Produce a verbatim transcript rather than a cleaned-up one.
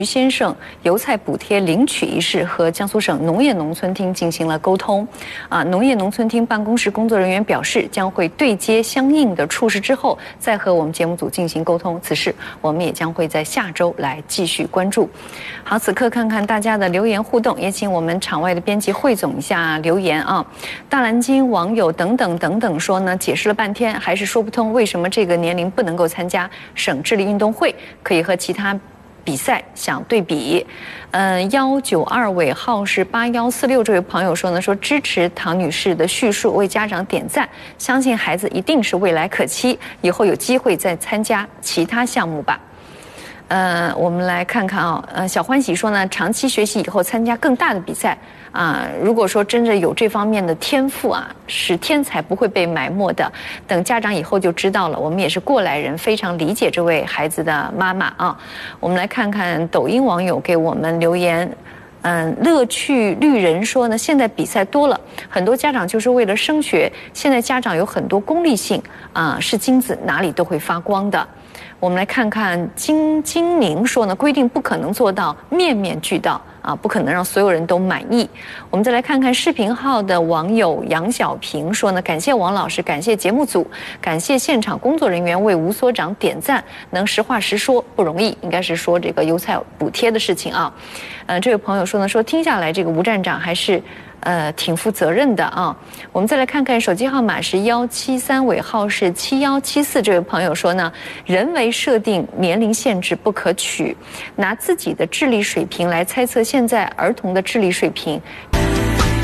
于先生油菜补贴领取一事和江苏省农业农村厅进行了沟通。啊，农业农村厅办公室工作人员表示，将会对接相应的处室之后，再和我们节目组进行沟通。此事我们也将会在下周来继续关注。好，此刻看看大家的留言互动，也请我们场外的编辑汇总一下留言啊。大蓝鲸网友等等等等说呢，解释了半天还是说不通为什么这个年龄不能够参加省智力运动会，可以和其他比赛想对比。嗯，幺九二尾号是八幺四六这位朋友说呢，说支持唐女士的叙述，为家长点赞，相信孩子一定是未来可期，以后有机会再参加其他项目吧。呃，我们来看看啊，呃，小欢喜说呢，长期学习以后参加更大的比赛啊、呃，如果说真的有这方面的天赋啊，是天才不会被埋没的。等家长以后就知道了。我们也是过来人，非常理解这位孩子的妈妈啊。我们来看看抖音网友给我们留言。嗯，乐趣绿人说呢，现在比赛多了，很多家长就是为了升学。现在家长有很多功利性啊、呃，是金子哪里都会发光的。我们来看看金金宁说呢，规定不可能做到面面俱到啊，不可能让所有人都满意。我们再来看看视频号的网友杨小平说呢，感谢王老师，感谢节目组，感谢现场工作人员为吴所长点赞，能实话实说不容易，应该是说这个油菜补贴的事情啊。呃，这位朋友说呢，说听下来这个吴站长还是呃挺负责任的啊。我们再来看看手机号码是幺七三尾号是七幺七四，这位朋友说呢，人为设定年龄限制不可取，拿自己的智力水平来猜测现在儿童的智力水平，